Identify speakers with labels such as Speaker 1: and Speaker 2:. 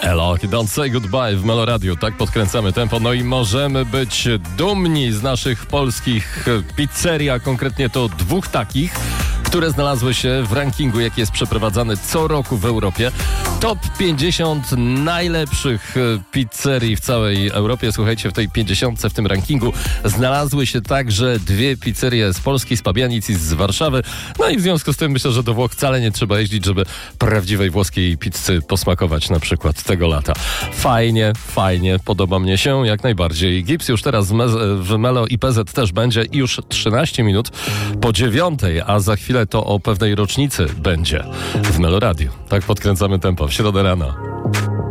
Speaker 1: Hello, don't say goodbye w Meloradiu. Tak podkręcamy tempo. No i możemy być dumni z naszych polskich pizzerii, a konkretnie to dwóch takich, które znalazły się w rankingu, jaki jest przeprowadzany co roku w Europie. Top 50 najlepszych pizzerii w całej Europie. Słuchajcie, w tej 50 w tym rankingu znalazły się także dwie pizzerie z Polski, z Pabianic i z Warszawy. No i w związku z tym myślę, że do Włoch wcale nie trzeba jeździć, żeby prawdziwej włoskiej pizzy posmakować na przykład tego lata. Fajnie, podoba mnie się jak najbardziej. Gips już teraz w Melo i PZ też będzie już 13 minut po 9, a za chwilę to o pewnej rocznicy będzie w Meloradiu. Tak podkręcamy tempo w środę rano.